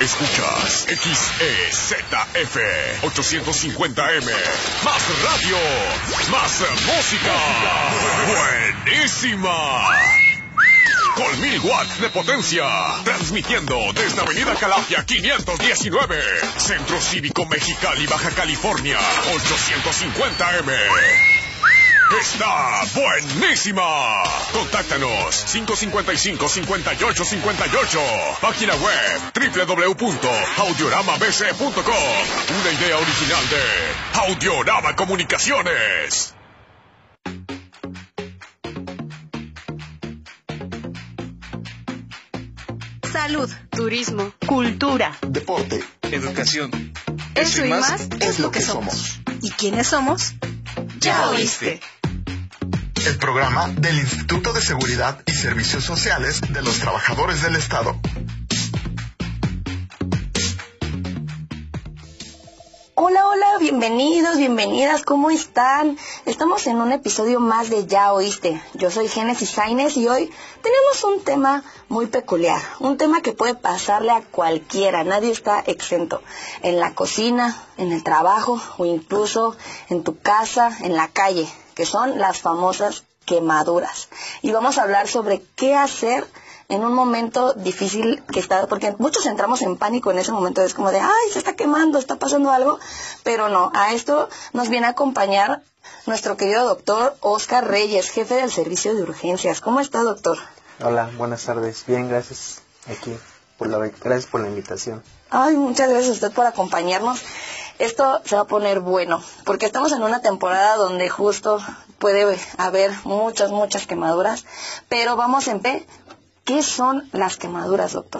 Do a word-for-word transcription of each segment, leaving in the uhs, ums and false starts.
Escuchas X E Z F ochocientos cincuenta M. Más radio, más música. Buenísima. Con mil watts de potencia. Transmitiendo desde Avenida Calafia quinientos diecinueve. Centro Cívico Mexicali, Baja California. ochocientos cincuenta M. ¡Está buenísima! Contáctanos cinco cinco cinco, cinco ocho cinco ocho. Página web doble u doble u doble u punto audiorama b c punto com. Una idea original de Audiorama Comunicaciones. Salud, turismo, cultura, deporte, educación. Eso, Eso y más, más es lo que somos. somos. ¿Y quiénes somos? Ya oíste. El programa del Instituto de Seguridad y Servicios Sociales de los Trabajadores del Estado. Hola, hola, bienvenidos, bienvenidas, ¿cómo están? Estamos en un episodio más de Ya Oíste. Yo soy Génesis Sainz y hoy tenemos un tema muy peculiar, un tema que puede pasarle a cualquiera, nadie está exento. En la cocina, en el trabajo o incluso en tu casa, en la calle, que son las famosas quemaduras. Y vamos a hablar sobre qué hacer en un momento difícil que está, porque muchos entramos en pánico en ese momento, es como de, ay, se está quemando, está pasando algo, pero no, a esto nos viene a acompañar nuestro querido doctor Oscar Reyes, jefe del servicio de urgencias. ¿Cómo está, doctor? Hola, buenas tardes, bien, gracias, aquí, por la, gracias por la invitación. Ay, muchas gracias a usted por acompañarnos. Esto se va a poner bueno, porque estamos en una temporada donde justo puede haber muchas, muchas quemaduras, pero vamos en P. ¿Qué son las quemaduras, doctor?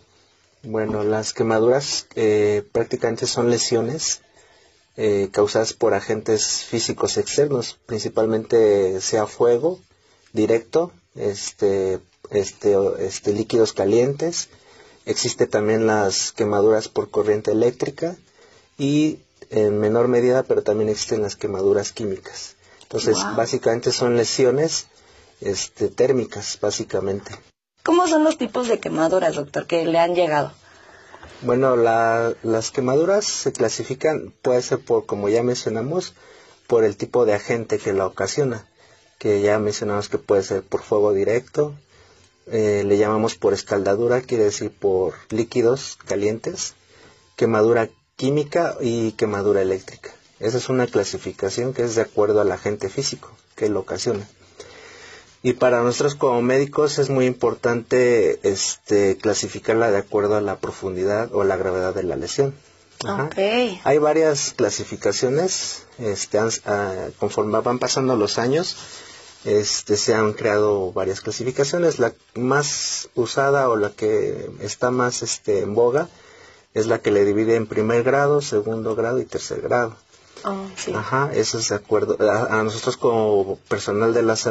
Bueno, las quemaduras eh, prácticamente son lesiones eh, causadas por agentes físicos externos, principalmente sea fuego directo, este, este, este, líquidos calientes. Existe también las quemaduras por corriente eléctrica y en menor medida, pero también existen las quemaduras químicas. Entonces, wow. Básicamente son lesiones este, térmicas, básicamente. ¿Cómo son los tipos de quemaduras, doctor, que le han llegado? Bueno, la, las quemaduras se clasifican, puede ser por, como ya mencionamos, por el tipo de agente que la ocasiona, que ya mencionamos que puede ser por fuego directo, eh, le llamamos por escaldadura, quiere decir por líquidos calientes, quemadura química y quemadura eléctrica. Esa es una clasificación que es de acuerdo al agente físico que lo ocasiona. Y para nosotros como médicos es muy importante este, clasificarla de acuerdo a la profundidad o la gravedad de la lesión. Ajá. Okay. Hay varias clasificaciones, este, han, uh, conforme van pasando los años, este, se han creado varias clasificaciones. La más usada o la que está más este, en boga es la que le divide en primer grado, segundo grado y tercer grado. Oh, sí. Ajá, eso es de acuerdo. A, a nosotros como personal de la salud